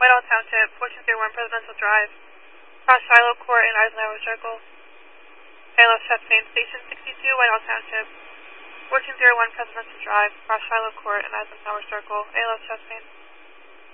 Whitehall Township, 1401 Presidential Drive, cross Shiloh Court and Eisenhower Circle. ALS Chastain, Station 62, Whitehall Township, 1401 Presidential Drive, cross Shiloh Court and Eisenhower Circle. ALS Chastain.